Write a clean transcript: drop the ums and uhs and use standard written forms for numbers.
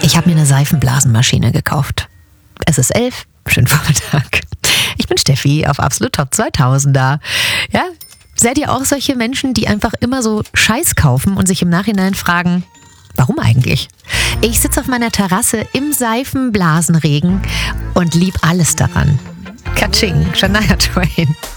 Ich habe mir eine Seifenblasenmaschine gekauft. Es ist 11, schönen Vormittag. Ich bin Steffi auf Absolut Top 2000er. Ja, seid ihr auch solche Menschen, die einfach immer so Scheiß kaufen und sich im Nachhinein fragen, warum eigentlich? Ich sitze auf meiner Terrasse im Seifenblasenregen und lieb alles daran. Katsching, Shania Twain.